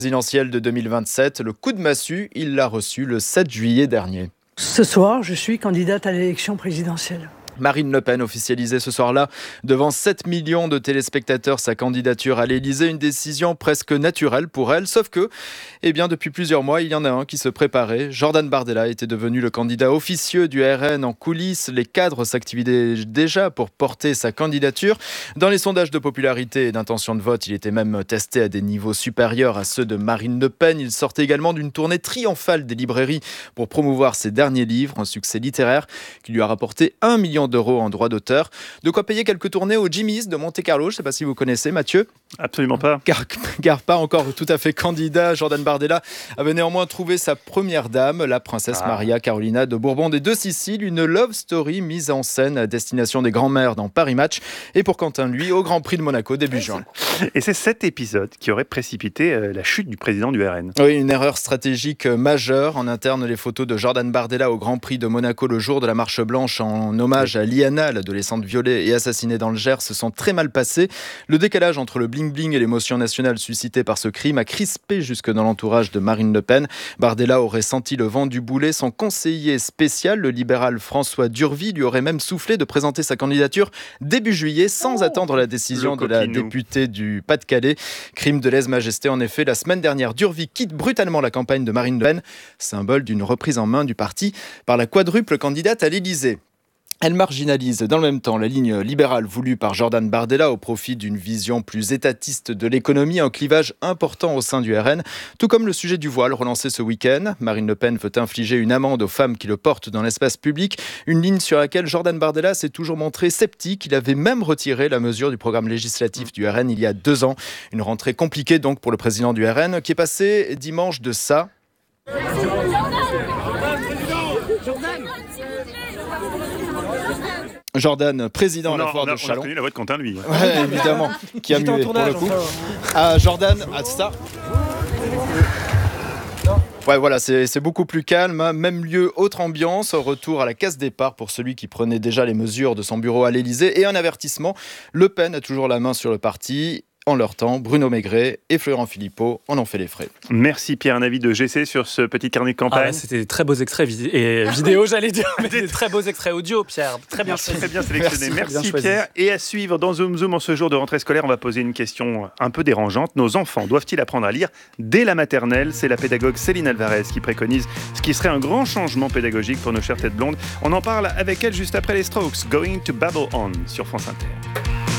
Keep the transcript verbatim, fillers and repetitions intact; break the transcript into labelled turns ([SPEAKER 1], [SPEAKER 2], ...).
[SPEAKER 1] Présidentielle de deux mille vingt-sept, le coup de massue, il l'a reçu le sept juillet dernier.
[SPEAKER 2] Ce soir, je suis candidate à l'élection présidentielle.
[SPEAKER 1] Marine Le Pen officialisait ce soir-là devant sept millions de téléspectateurs sa candidature à l'Élysée, une décision presque naturelle pour elle, sauf que, eh bien, depuis plusieurs mois, il y en a un qui se préparait. Jordan Bardella était devenu le candidat officieux du R N en coulisses. Les cadres s'activaient déjà pour porter sa candidature. Dans les sondages de popularité et d'intention de vote, il était même testé à des niveaux supérieurs à ceux de Marine Le Pen. Il sortait également d'une tournée triomphale des librairies pour promouvoir ses derniers livres, un succès littéraire qui lui a rapporté un million d'euros en droits d'auteur. De quoi payer quelques tournées au Jimmy's de Monte-Carlo. Je ne sais pas si vous connaissez, Mathieu.
[SPEAKER 3] Absolument pas.
[SPEAKER 1] Car, car pas encore tout à fait candidat. Jordan Bardella avait néanmoins trouvé sa première dame, la princesse ah. Maria Carolina de Bourbon des Deux Siciles. Une love story mise en scène à destination des grands-mères dans Paris Match. Et pour Quentin, lui, au Grand Prix de Monaco début juin.
[SPEAKER 3] Et c'est cet épisode qui aurait précipité euh, la chute du président du R N.
[SPEAKER 1] Oui, une erreur stratégique majeure. En interne, les photos de Jordan Bardella au Grand Prix de Monaco le jour de la marche blanche en hommage à Liana, l'adolescente violée et assassinée dans le Gers, se sont très mal passés. Le décalage entre le bling-bling et l'émotion nationale suscitée par ce crime a crispé jusque dans l'entourage de Marine Le Pen. Bardella aurait senti le vent du boulet. Son conseiller spécial, le libéral François Durvy, lui aurait même soufflé de présenter sa candidature début juillet sans oh, attendre la décision de la députée du Pas-de-Calais. Crime de lèse-majesté en effet. La semaine dernière, Durvy quitte brutalement la campagne de Marine Le Pen, symbole d'une reprise en main du parti par la quadruple candidate à l'Élysée. Elle marginalise dans le même temps la ligne libérale voulue par Jordan Bardella au profit d'une vision plus étatiste de l'économie, un clivage important au sein du R N, tout comme le sujet du voile relancé ce week-end. Marine Le Pen veut infliger une amende aux femmes qui le portent dans l'espace public, une ligne sur laquelle Jordan Bardella s'est toujours montré sceptique. Il avait même retiré la mesure du programme législatif du R N il y a deux ans. Une rentrée compliquée donc pour le président du R N qui est passé dimanche de ça. Jordan, président
[SPEAKER 3] non,
[SPEAKER 1] à la foire
[SPEAKER 3] on a,
[SPEAKER 1] de Chalon.
[SPEAKER 3] On a connu la voix de Quentin, lui.
[SPEAKER 1] Ouais, évidemment, qui a mué pour le coup. Ah, Jordan, à ça. Ouais, voilà, c'est, c'est beaucoup plus calme. Hein. Même lieu, autre ambiance. Retour à la case départ pour celui qui prenait déjà les mesures de son bureau à l'Élysée. Et un avertissement, Le Pen a toujours la main sur le parti. En leur temps, Bruno Maigret et Florent Philippot en ont fait les frais.
[SPEAKER 3] Merci Pierre, un avis de G C sur ce petit carnet de campagne.
[SPEAKER 4] Ah, c'était des très beaux extraits vid- et vidéo, j'allais dire, mais des très beaux extraits audio, Pierre. Très bien,
[SPEAKER 3] très bien sélectionné. Merci,
[SPEAKER 4] Merci
[SPEAKER 3] bien Pierre. Et à suivre dans Zoom Zoom en ce jour de rentrée scolaire, on va poser une question un peu dérangeante. Nos enfants doivent-ils apprendre à lire dès la maternelle ? C'est la pédagogue Céline Alvarez qui préconise ce qui serait un grand changement pédagogique pour nos chères têtes blondes. On en parle avec elle juste après les Strokes. Going to Babble On sur France Inter.